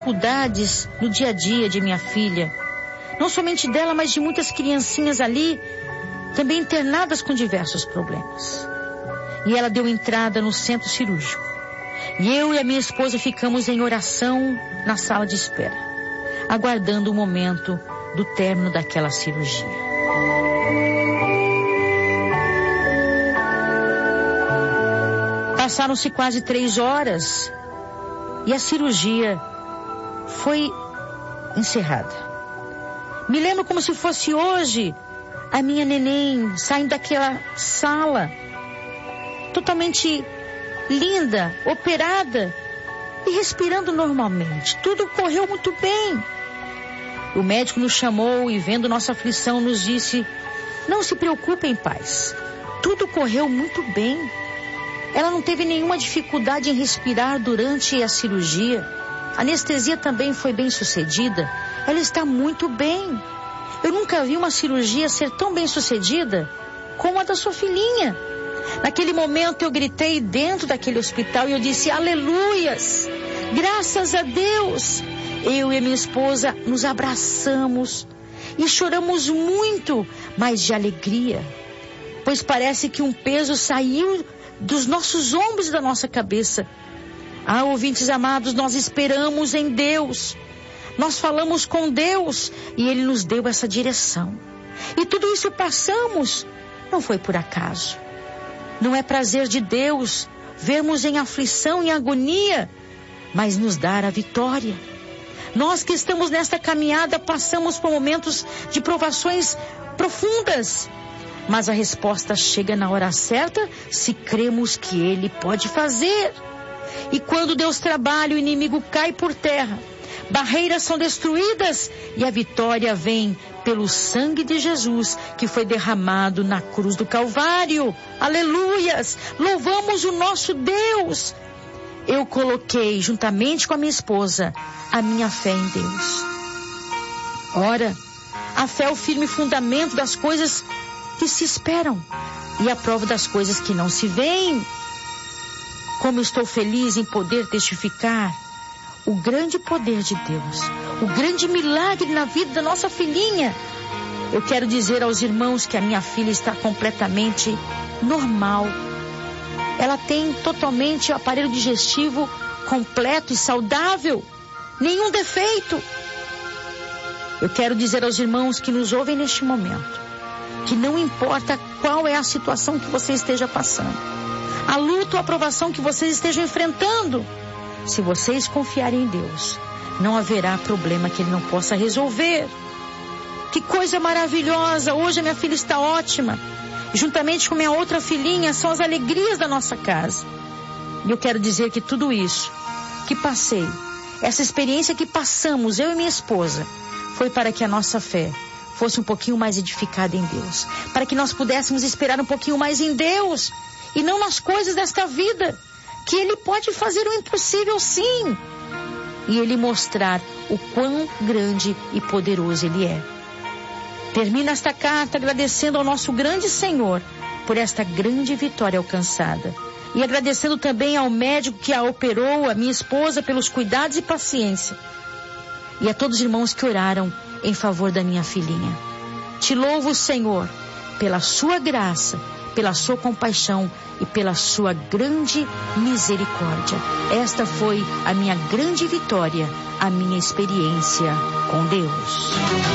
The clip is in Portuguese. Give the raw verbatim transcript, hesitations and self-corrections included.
dificuldades no dia a dia de minha filha. Não somente dela, mas de muitas criancinhas ali, também internadas com diversos problemas. E ela deu entrada no centro cirúrgico. E eu e a minha esposa ficamos em oração na sala de espera, aguardando o momento do término daquela cirurgia. Passaram-se quase três horas e a cirurgia foi encerrada. Me lembro como se fosse hoje a minha neném saindo daquela sala, totalmente linda, operada e respirando normalmente. Tudo correu muito bem. O médico nos chamou e, vendo nossa aflição, nos disse: não se preocupem, pais. Tudo correu muito bem. Ela não teve nenhuma dificuldade em respirar durante a cirurgia. A anestesia também foi bem sucedida. Ela está muito bem. Eu nunca vi uma cirurgia ser tão bem sucedida como a da sua filhinha. Naquele momento eu gritei dentro daquele hospital e eu disse: aleluias, graças a Deus. Eu e minha esposa nos abraçamos e choramos muito, mas de alegria, pois parece que um peso saiu dos nossos ombros e da nossa cabeça. Ah, ouvintes amados, nós esperamos em Deus. Nós falamos com Deus e Ele nos deu essa direção. E tudo isso passamos, não foi por acaso. Não é prazer de Deus vermos em aflição e agonia, mas nos dar a vitória. Nós que estamos nesta caminhada passamos por momentos de provações profundas, mas a resposta chega na hora certa se cremos que Ele pode fazer. E quando Deus trabalha, o inimigo cai por terra, barreiras são destruídas e a vitória vem pelo sangue de Jesus que foi derramado na cruz do Calvário. Aleluias! Louvamos o nosso Deus! Eu coloquei, juntamente com a minha esposa, a minha fé em Deus. Ora, a fé é o firme fundamento das coisas que se esperam e a prova das coisas que não se veem. Como estou feliz em poder testificar o grande poder de Deus, o grande milagre na vida da nossa filhinha. Eu quero dizer aos irmãos que a minha filha está completamente normal. Ela tem totalmente o aparelho digestivo completo e saudável, nenhum defeito. Eu quero dizer aos irmãos que nos ouvem neste momento, que não importa qual é a situação que você esteja passando, a luta ou a provação que vocês estejam enfrentando, se vocês confiarem em Deus, não haverá problema que Ele não possa resolver. Que coisa maravilhosa! Hoje a minha filha está ótima. Juntamente com minha outra filhinha, são as alegrias da nossa casa. E eu quero dizer que tudo isso que passei, essa experiência que passamos, eu e minha esposa, foi para que a nossa fé fosse um pouquinho mais edificada em Deus. Para que nós pudéssemos esperar um pouquinho mais em Deus e não nas coisas desta vida. Que Ele pode fazer o impossível, sim. E Ele mostrar o quão grande e poderoso Ele é. Termino esta carta agradecendo ao nosso grande Senhor por esta grande vitória alcançada. E agradecendo também ao médico que a operou, a minha esposa, pelos cuidados e paciência. E a todos os irmãos que oraram em favor da minha filhinha. Te louvo, Senhor, pela sua graça, pela sua compaixão e pela sua grande misericórdia. Esta foi a minha grande vitória, a minha experiência com Deus.